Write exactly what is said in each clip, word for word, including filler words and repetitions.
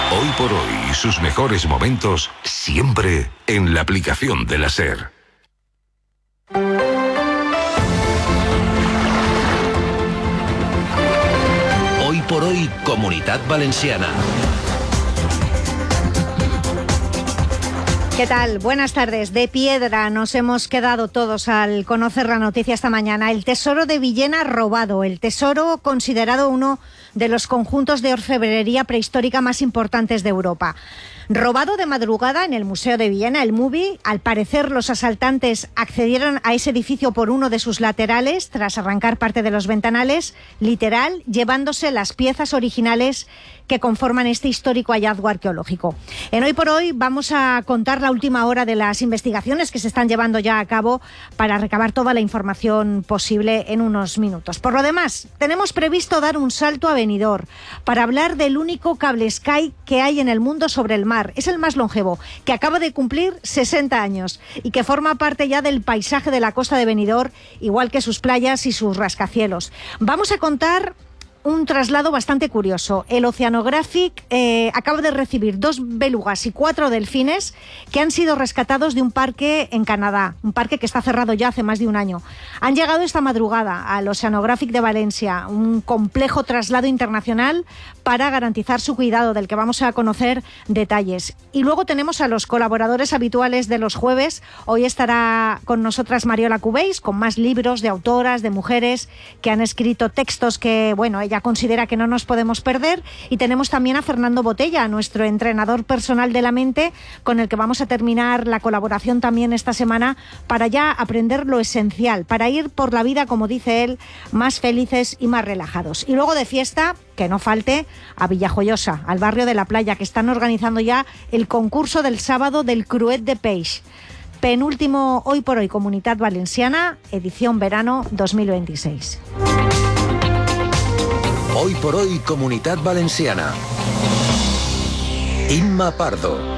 Hoy por hoy, sus mejores momentos siempre en la aplicación de la SER. Hoy por hoy, Comunitat Valenciana. ¿Qué tal? Buenas tardes. De piedra nos hemos quedado todos al conocer la noticia esta mañana. El tesoro de Villena robado. El tesoro considerado uno de los conjuntos de orfebrería prehistórica más importantes de Europa. Robado de madrugada en el Museo de Villena, el MUVI. Al parecer, los asaltantes accedieron a ese edificio por uno de sus laterales, tras arrancar parte de los ventanales, literal, llevándose las piezas originales que conforman este histórico hallazgo arqueológico. En Hoy por Hoy vamos a contar la última hora de las investigaciones que se están llevando ya a cabo para recabar toda la información posible en unos minutos. Por lo demás, tenemos previsto dar un salto a Benidorm para hablar del único cable Sky que hay en el mundo sobre el mar. Es el más longevo, que acaba de cumplir sesenta años y que forma parte ya del paisaje de la costa de Benidorm, igual que sus playas y sus rascacielos. Vamos a contar un traslado bastante curioso. El Oceanographic eh, acaba de recibir dos belugas y cuatro delfines que han sido rescatados de un parque en Canadá, un parque que está cerrado ya hace más de un año. Han llegado esta madrugada al Oceanographic de Valencia, un complejo traslado internacional para garantizar su cuidado, del que vamos a conocer detalles. Y luego tenemos a los colaboradores habituales de los jueves. Hoy estará con nosotras Mariola Cubéis, con más libros de autoras, de mujeres que han escrito textos que, bueno, ella considera que no nos podemos perder. Y tenemos también a Fernando Botella, nuestro entrenador personal de la mente, con el que vamos a terminar la colaboración también esta semana para ya aprender lo esencial, para ir por la vida, como dice él, más felices y más relajados. Y luego de fiesta, que no falte a Villajoyosa, al barrio de la Playa, que están organizando ya el concurso del sábado del Cruet de Peix. Penúltimo Hoy por Hoy Comunitat Valenciana, edición verano dos mil veintiséis. Hoy por Hoy, Comunitat Valenciana. Inma Pardo.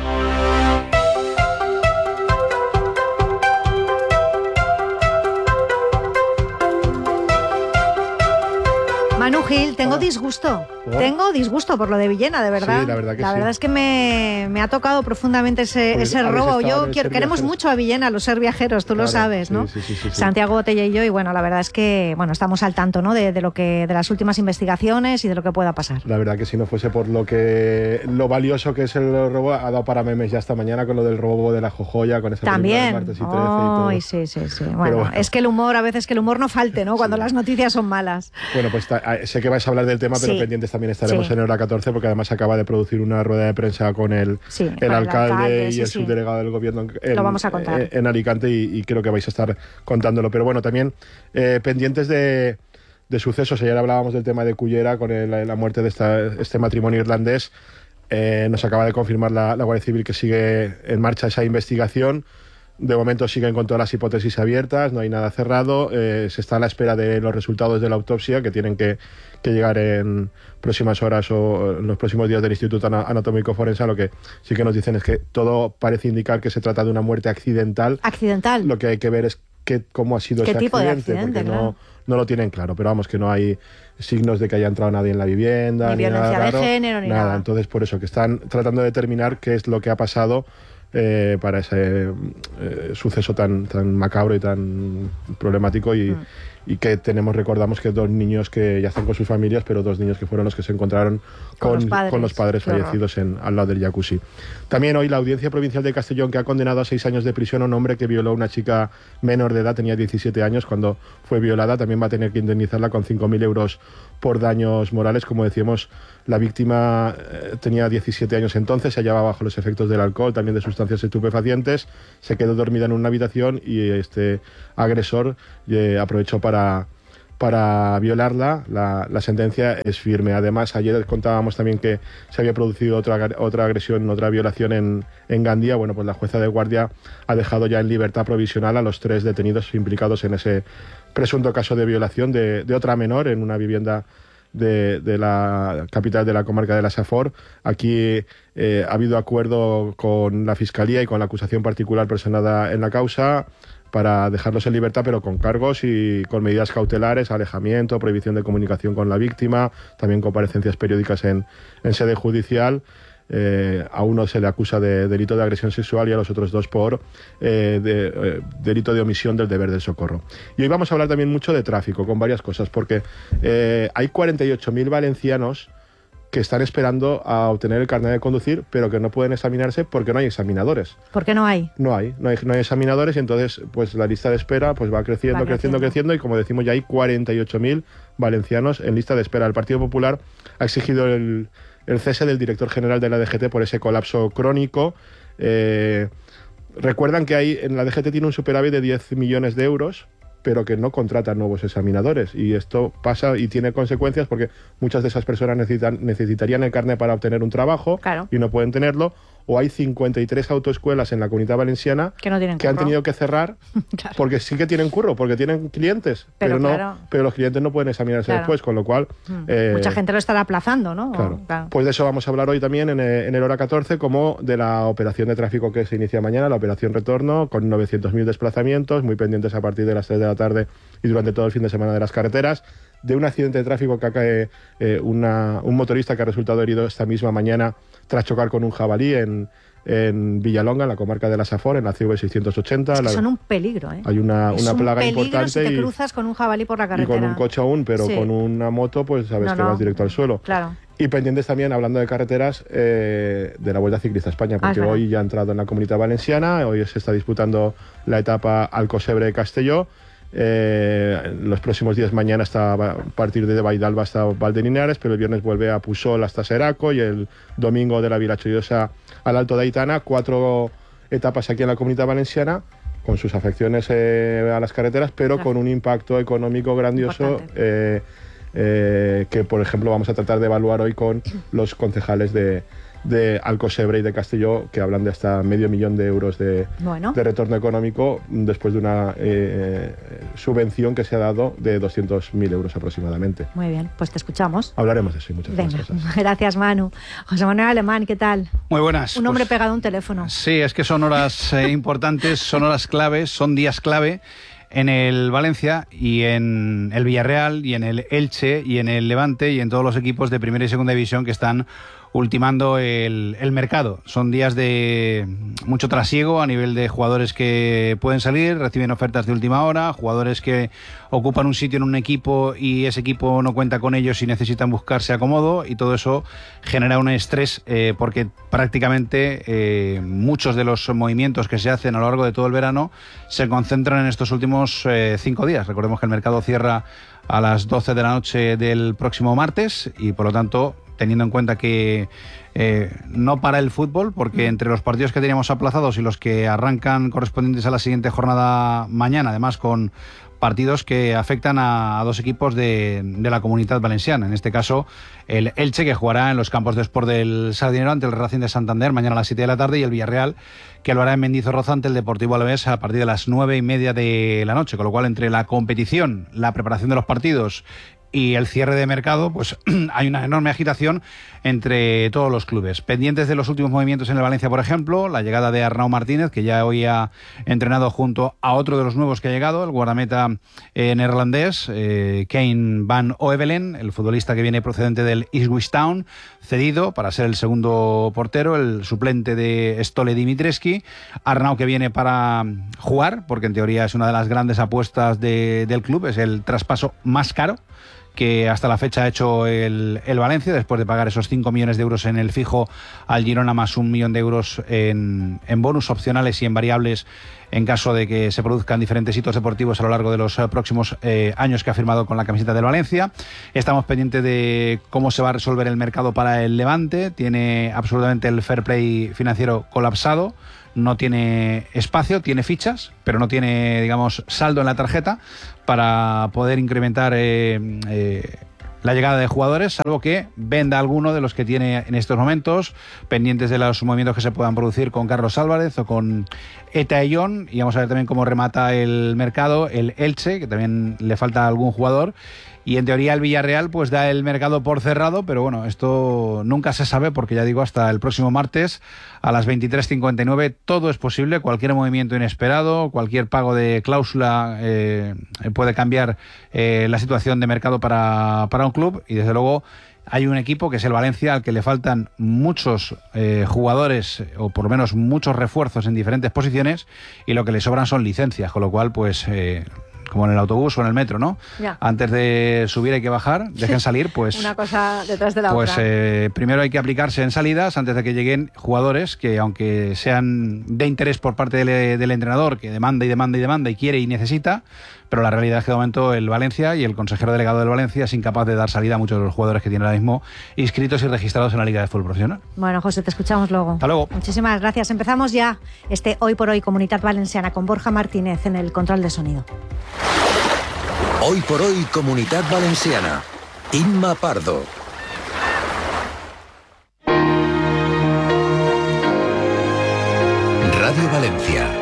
Manu Gil, tengo disgusto. ¿Por? Tengo disgusto por lo de Villena, de verdad. Sí, la verdad que la sí. verdad es que me, me ha tocado profundamente ese, pues ese robo. Yo quiero, queremos viajeros. mucho a Villena, los ser viajeros, tú claro, lo sabes, ¿no? Sí, sí, sí, sí, sí. Santiago Botella y yo, y bueno, la verdad es que bueno, estamos al tanto, ¿no? De, de lo que, de las últimas investigaciones y de lo que pueda pasar. La verdad que si no fuese por lo que lo valioso que es el robo, ha dado para memes ya esta mañana con lo del robo de la Jojoya, con esa también. Martes y trece oh, y todo. Sí, sí, sí. Bueno, bueno, es que el humor, a veces que el humor no falte, ¿no? Cuando sí. las noticias son malas. Bueno, pues ta, sé que vais a hablar del tema, pero sí. pendientes también estaremos sí. en hora catorce, porque además acaba de producir una rueda de prensa con el, sí, el, con alcalde, el alcalde y sí, el sí. subdelegado del gobierno en, Lo vamos a contar. en, en Alicante y, y creo que vais a estar contándolo. Pero bueno, también eh, pendientes de, de sucesos. Ayer hablábamos del tema de Cullera con el, la muerte de esta, este matrimonio irlandés. Eh, nos acaba de confirmar la, la Guardia Civil que sigue en marcha esa investigación. De momento siguen con todas las hipótesis abiertas, no hay nada cerrado. Eh, se está a la espera de los resultados de la autopsia, que tienen que, que llegar en próximas horas o en los próximos días del Instituto Anatómico Forense. Lo que sí que nos dicen es que todo parece indicar que se trata de una muerte accidental. Accidental. Lo que hay que ver es que, cómo ha sido ese tipo accidente, de accidente, porque claro. no, no lo tienen claro. Pero vamos, que no hay signos de que haya entrado nadie en la vivienda, ni, ni violencia nada raro, de género, ni nada. nada. Entonces, por eso, que están tratando de determinar qué es lo que ha pasado Eh, para ese eh, suceso tan, tan macabro y tan problemático y, mm. y que tenemos, recordamos que dos niños que ya están con sus familias, pero dos niños que fueron los que se encontraron con, con los padres, con los padres fallecidos en, al lado del jacuzzi. También hoy la Audiencia Provincial de Castellón, que ha condenado a seis años de prisión a un hombre que violó a una chica menor de edad, tenía diecisiete años cuando fue violada, también va a tener que indemnizarla con cinco mil euros por daños morales. Como decíamos, la víctima eh, tenía diecisiete años entonces, se hallaba bajo los efectos del alcohol, también de sustancias estupefacientes, se quedó dormida en una habitación y este agresor eh, aprovechó para, para violarla. La, la sentencia es firme. Además, ayer contábamos también que se había producido otra, otra agresión, otra violación en, en Gandía. Bueno, pues la jueza de guardia ha dejado ya en libertad provisional a los tres detenidos implicados en ese presunto caso de violación de, de otra menor en una vivienda De, de la capital de la comarca de la Safor. Aquí eh, ha habido acuerdo con la Fiscalía y con la acusación particular personada en la causa para dejarlos en libertad, pero con cargos y con medidas cautelares, alejamiento, prohibición de comunicación con la víctima, también comparecencias periódicas en, en sede judicial. Eh, a uno se le acusa de delito de agresión sexual y a los otros dos por eh, de, eh, delito de omisión del deber del socorro. Y hoy vamos a hablar también mucho de tráfico, con varias cosas, porque eh, hay cuarenta y ocho mil valencianos que están esperando a obtener el carnet de conducir, pero que no pueden examinarse porque no hay examinadores. ¿Por qué no hay? No hay, no hay, no hay examinadores, y entonces pues la lista de espera pues va creciendo, va creciendo, creciendo, creciendo, y como decimos ya hay cuarenta y ocho mil valencianos en lista de espera. El Partido Popular ha exigido el, el cese del director general de la D G T por ese colapso crónico. Eh, recuerdan que hay, en la D G T tiene un superávit de diez millones de euros, pero que no contratan nuevos examinadores, y esto pasa y tiene consecuencias porque muchas de esas personas necesitan, necesitarían el carnet para obtener un trabajo, claro, y no pueden tenerlo, o hay cincuenta y tres autoescuelas en la Comunidad Valenciana que, no tienen que han tenido que cerrar claro. porque sí que tienen curro, porque tienen clientes, pero, pero no, claro. pero los clientes no pueden examinarse claro. después, con lo cual mm. eh, mucha gente lo estará aplazando, ¿no? Claro. O, claro. Pues de eso vamos a hablar hoy también en, en el Hora catorce, como de la operación de tráfico que se inicia mañana, la operación Retorno, con novecientos mil desplazamientos, muy pendientes a partir de las tres de la tarde y durante todo el fin de semana de las carreteras, de un accidente de tráfico que cae eh, una, un motorista que ha resultado herido esta misma mañana tras chocar con un jabalí en, en Villalonga, en la comarca de la Safor, en la C V seiscientos ochenta. Es que la, son un peligro, ¿eh? Hay una, es una un plaga importante. Si te cruzas y, con un jabalí por la carretera. Y con un coche aún, pero sí. con una moto, pues sabes no, que no. vas directo al suelo. Claro. Y pendientes también, hablando de carreteras, eh, de la Vuelta Ciclista a España, porque ah, hoy ya ha entrado en la Comunidad Valenciana, hoy se está disputando la etapa Alcosebre de Castelló. Eh, los próximos días, mañana hasta a partir de Baidalba hasta Valdelinares, pero el viernes vuelve a Pusol hasta Seraco, y el domingo de la Vila Chollosa al Alto de Aitana. Cuatro etapas aquí en la Comunidad Valenciana, con sus afecciones eh, a las carreteras, pero claro. con un impacto económico grandioso eh, eh, que, por ejemplo, vamos a tratar de evaluar hoy con los concejales de de Alcosebre y de Castelló, que hablan de hasta medio millón de euros de, bueno. de retorno económico después de una eh, subvención que se ha dado de doscientos mil euros aproximadamente. Muy bien, pues te escuchamos. Hablaremos de eso y muchas Venga, más cosas. Gracias, Manu. José Manuel Alemán, ¿qué tal? Muy buenas. Un hombre pues, pegado a un teléfono. Sí, es que son horas eh, importantes, son horas claves, son días clave en el Valencia y en el Villarreal y en el Elche y en el Levante y en todos los equipos de primera y segunda división que están ultimando el, el mercado. Son días de mucho trasiego a nivel de jugadores que pueden salir, reciben ofertas de última hora, jugadores que ocupan un sitio en un equipo y ese equipo no cuenta con ellos y necesitan buscarse acomodo, y todo eso genera un estrés eh, porque prácticamente eh, muchos de los movimientos que se hacen a lo largo de todo el verano se concentran en estos últimos eh, cinco días. Recordemos que el mercado cierra a las doce de la noche del próximo martes y, por lo tanto, teniendo en cuenta que eh, no para el fútbol, porque entre los partidos que teníamos aplazados y los que arrancan correspondientes a la siguiente jornada mañana, además con partidos que afectan a, a dos equipos de, de la Comunidad Valenciana, en este caso el Elche, que jugará en los campos de Sport del Sardinero ante el Racing de Santander mañana a las siete de la tarde, y el Villarreal, que lo hará en Mendizorroza ante el Deportivo Alavés a partir de las nueve y media de la noche, con lo cual entre la competición, la preparación de los partidos y el cierre de mercado, pues hay una enorme agitación entre todos los clubes. Pendientes de los últimos movimientos en el Valencia, por ejemplo, la llegada de Arnau Martínez, que ya hoy ha entrenado junto a otro de los nuevos que ha llegado, el guardameta eh, neerlandés, eh, Kane van Oevelen, el futbolista que viene procedente del Ipswich Town, cedido para ser el segundo portero, el suplente de Stole Dimitrescu. Arnau, que viene para jugar, porque en teoría es una de las grandes apuestas de, del club, es el traspaso más caro que hasta la fecha ha hecho el, el Valencia, después de pagar esos cinco millones de euros en el fijo al Girona, más un millón de euros en, en bonus opcionales y en variables en caso de que se produzcan diferentes hitos deportivos a lo largo de los próximos eh, años que ha firmado con la camiseta del Valencia. Estamos pendientes de cómo se va a resolver el mercado para el Levante. Tiene absolutamente el fair play financiero colapsado. No tiene espacio, tiene fichas, pero no tiene, digamos, saldo en la tarjeta para poder incrementar eh, eh, la llegada de jugadores, salvo que venda alguno de los que tiene en estos momentos, pendientes de los movimientos que se puedan producir con Carlos Álvarez o con Eta Ayllón. Y vamos a ver también cómo remata el mercado el Elche, que también le falta algún jugador. Y en teoría el Villarreal pues da el mercado por cerrado, pero bueno, esto nunca se sabe, porque ya digo, hasta el próximo martes a las veintitrés cincuenta y nueve todo es posible. Cualquier movimiento inesperado, cualquier pago de cláusula eh, puede cambiar eh, la situación de mercado para, para un club, y desde luego hay un equipo que es el Valencia al que le faltan muchos eh, jugadores o por lo menos muchos refuerzos en diferentes posiciones y lo que le sobran son licencias, con lo cual pues eh, como en el autobús o en el metro, ¿no? Ya. Antes de subir hay que bajar, dejen salir, pues... Una cosa detrás de la pues, otra. Eh, primero hay que aplicarse en salidas antes de que lleguen jugadores que, aunque sean de interés por parte del, del entrenador, que demanda y demanda y demanda y quiere y necesita, pero la realidad es que de momento el Valencia y el consejero delegado del Valencia es incapaz de dar salida a muchos de los jugadores que tiene ahora mismo inscritos y registrados en la Liga de Fútbol Profesional. Bueno, José, te escuchamos luego. Hasta luego. Muchísimas gracias. Empezamos ya este Hoy por Hoy Comunidad Valenciana con Borja Martínez en el control de sonido. Hoy por hoy, Comunidad Valenciana. Inma Pardo. Radio Valencia.